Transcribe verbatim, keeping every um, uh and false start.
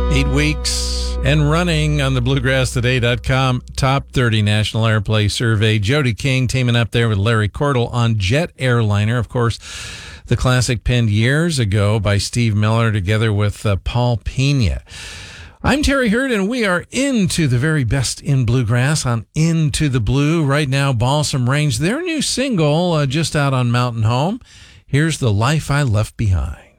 Eight weeks and running on the bluegrass today dot com Top thirty National Airplay Survey. Jody King teaming up there with Larry Cordell on Jet Airliner. Of course, the classic penned years ago by Steve Miller together with uh, Paul Pena. I'm Terry Hurd, and we are into the very best in bluegrass on Into the Blue. Right now, Balsam Range, their new single uh, just out on Mountain Home. Here's The Life I Left Behind.